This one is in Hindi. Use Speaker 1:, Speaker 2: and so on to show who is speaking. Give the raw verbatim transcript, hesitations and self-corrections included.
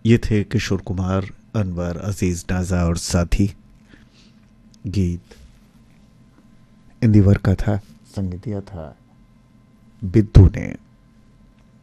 Speaker 1: ये थे किशोर कुमार, अनवर, अजीज नाजा और साथी। गीत इंदिवर का था, संगीत दिया था बिद्दू ने।